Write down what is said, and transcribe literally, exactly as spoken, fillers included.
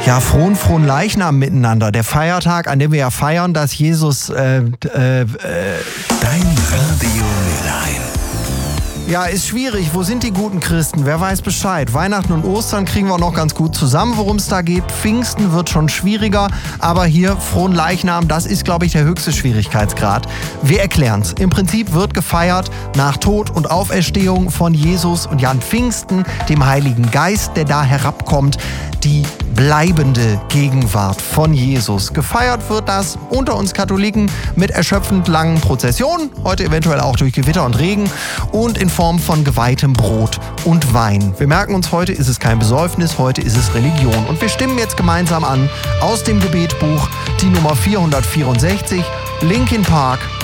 Ja, frohen, frohen Leichnam miteinander. Der Feiertag, an dem wir ja feiern, dass Jesus... Äh, äh, äh, Dein Radio Mülheim. Ja, ist schwierig. Wo sind die guten Christen? Wer weiß Bescheid? Weihnachten und Ostern kriegen wir noch ganz gut zusammen, worum es da geht. Pfingsten wird schon schwieriger, aber hier frohen Leichnam, das ist, glaube ich, der höchste Schwierigkeitsgrad. Wir erklären es. Im Prinzip wird gefeiert nach Tod und Auferstehung von Jesus und ja an Pfingsten, dem Heiligen Geist, der da herabkommt, die bleibende Gegenwart von Jesus. Gefeiert wird das unter uns Katholiken mit erschöpfend langen Prozessionen, heute eventuell auch durch Gewitter und Regen und in Form von geweihtem Brot und Wein. Wir merken uns, heute ist es kein Besäufnis, heute ist es Religion. Und wir stimmen jetzt gemeinsam an aus dem Gebetbuch die Nummer vierhundertvierundsechzig, Linkin Park,